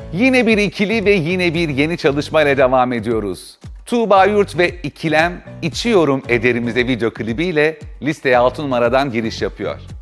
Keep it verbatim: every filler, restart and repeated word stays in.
Yine bir ikili ve yine bir yeni çalışmayla devam ediyoruz. Tuğba Yurt ve İkilem "İçiyorum Ederimizde" video klibiyle listeye altı numaradan giriş yapıyor.